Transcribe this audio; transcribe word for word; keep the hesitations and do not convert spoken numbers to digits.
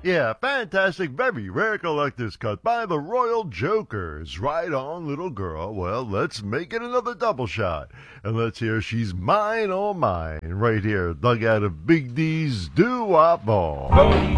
Yeah, fantastic, very rare collector's cut by the Royal Jokers. Right on, little girl. Well, let's make it another double shot. And let's hear She's Mine, Oh Mine, right here, dug out of Big D's Doo-Wop Ball.